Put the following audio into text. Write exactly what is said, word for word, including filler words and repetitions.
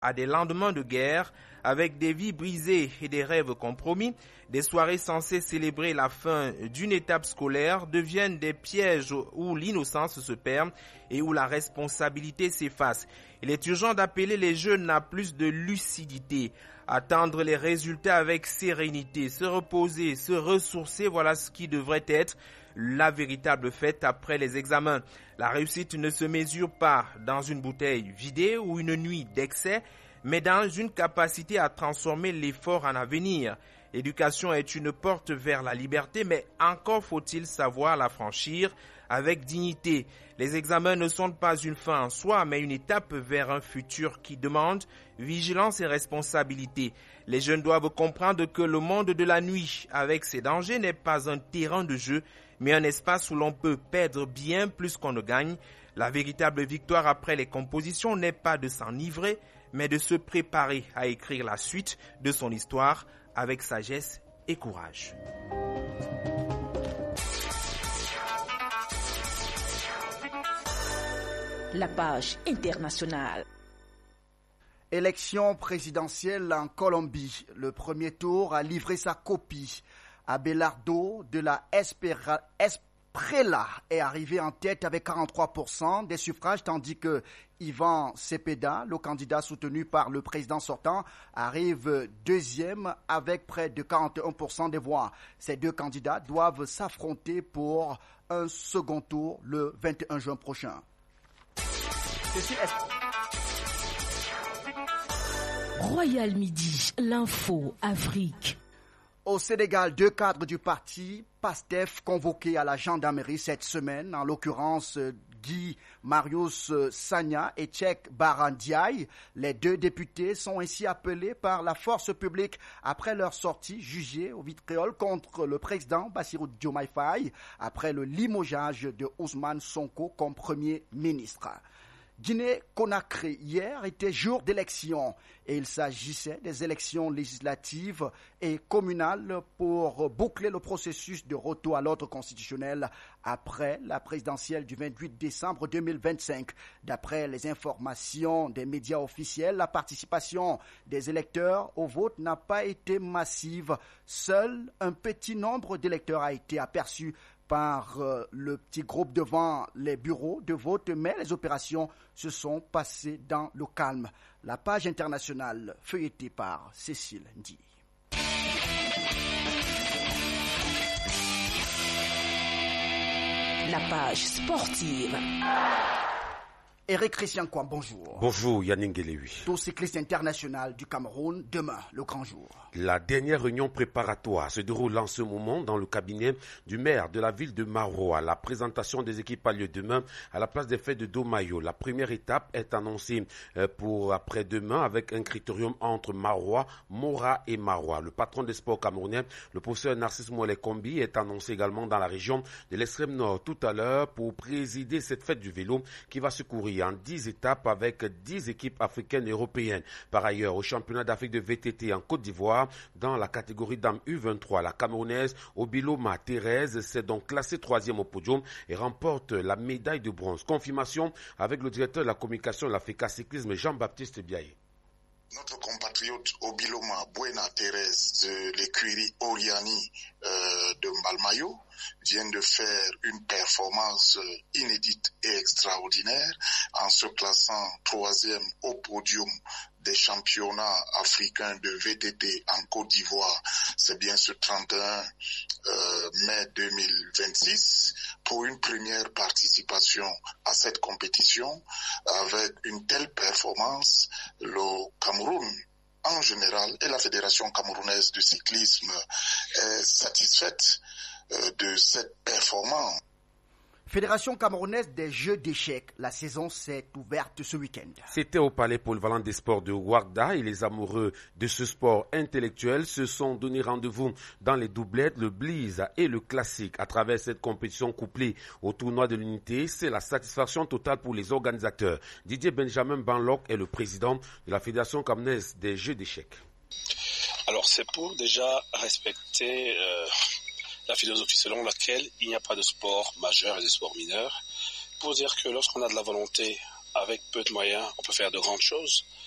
à des lendemains de guerre, avec des vies brisées et des rêves compromis, des soirées censées célébrer la fin d'une étape scolaire deviennent des pièges où l'innocence se perd et où la responsabilité s'efface. Il est urgent d'appeler les jeunes à plus de lucidité, attendre les résultats avec sérénité, se reposer, se ressourcer, voilà ce qui devrait être la véritable fête après les examens. La réussite ne se mesure pas dans une bouteille vidée ou une nuit d'excès, mais dans une capacité à transformer l'effort en avenir. L'éducation est une porte vers la liberté, mais encore faut-il savoir la franchir avec dignité. Les examens ne sont pas une fin en soi, mais une étape vers un futur qui demande vigilance et responsabilité. Les jeunes doivent comprendre que le monde de la nuit, avec ses dangers, n'est pas un terrain de jeu, mais un espace où l'on peut perdre bien plus qu'on ne gagne. La véritable victoire après les compositions n'est pas de s'enivrer, mais de se préparer à écrire la suite de son histoire avec sagesse et courage. La page internationale. Élection présidentielle en Colombie. Le premier tour a livré sa copie. Abelardo de la Espera, Esprela est arrivé en tête avec quarante-trois pour cent des suffrages, tandis que Ivan Cepeda, le candidat soutenu par le président sortant, arrive deuxième avec près de quarante et un pour cent des voix. Ces deux candidats doivent s'affronter pour un second tour le vingt et un juin prochain. Ceci est... Royal Midi, l'info Afrique. Au Sénégal, deux cadres du parti PASTEF convoqués à la gendarmerie cette semaine, en l'occurrence Guy Marius Sagna et Tchèque Barandiaï. Les deux députés sont ainsi appelés par la force publique après leur sortie jugée au vitriol contre le président Bassirou Diomaye Faye après le limogeage de Ousmane Sonko comme premier ministre. Guinée-Conakry, hier était jour d'élection et il s'agissait des élections législatives et communales pour boucler le processus de retour à l'ordre constitutionnel après la présidentielle du vingt-huit décembre deux mille vingt-cinq. D'après les informations des médias officiels, la participation des électeurs au vote n'a pas été massive. Seul un petit nombre d'électeurs a été aperçu par euh, le petit groupe devant les bureaux de vote, mais les opérations se sont passées dans le calme. La page internationale feuilletée par Cécile Ndi. La page sportive. Éric Christian Kouam, bonjour. Bonjour Yannick Ngelewi. Tour cycliste international du Cameroun, demain, le grand jour. La dernière réunion préparatoire se déroule en ce moment dans le cabinet du maire de la ville de Maroua. La présentation des équipes a lieu demain à la place des fêtes de Domayo. La première étape est annoncée pour après-demain avec un critérium entre Maroua, Mora et Maroua. Le patron des sports camerounais, le professeur Narcisse Mouelé-Kombi, est annoncé également dans la région de l'extrême nord tout à l'heure pour présider cette fête du vélo qui va se courir en dix étapes avec dix équipes africaines et européennes. Par ailleurs, au championnat d'Afrique de V T T en Côte d'Ivoire, dans la catégorie dames U vingt-trois, la camerounaise Obiloma Thérèse s'est donc classée troisième au podium et remporte la médaille de bronze. Confirmation avec le directeur de la communication de l'Africa Cyclisme, Jean-Baptiste Biaye. Notre compatriote Obiloma Buena Thérèse de l'écurie Oriani euh, de Mbalmayo vient de faire une performance inédite et extraordinaire en se classant troisième au podium des championnats africains de V T T en Côte d'Ivoire. C'est bien ce trente et un euh, mai deux mille vingt-six pour une première participation à cette compétition. Avec une telle performance, le Cameroun en général et la Fédération camerounaise de cyclisme est satisfaite euh, de cette performance. Fédération camerounaise des jeux d'échecs, la saison s'est ouverte ce week-end. C'était au palais polyvalent des sports de Ouargla et les amoureux de ce sport intellectuel se sont donné rendez-vous dans les doublettes, le Bliz et le classique. À travers cette compétition couplée au tournoi de l'unité, c'est la satisfaction totale pour les organisateurs. Didier Benjamin Banlock est le président de la Fédération camerounaise des jeux d'échecs. Alors c'est pour déjà respecter euh, la philosophie selon laquelle il n'y a pas de sport majeur et de sport mineur, pour dire que lorsqu'on a de la volonté, avec peu de moyens, on peut faire de grandes choses.